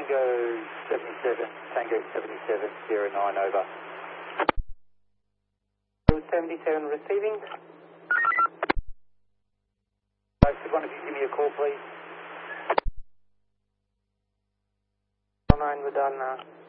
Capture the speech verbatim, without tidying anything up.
Tango seventy-seven, Tango seventy-seven, zero nine over. seventy-seven receiving. Could one of you give me a call, please? nine Madonna.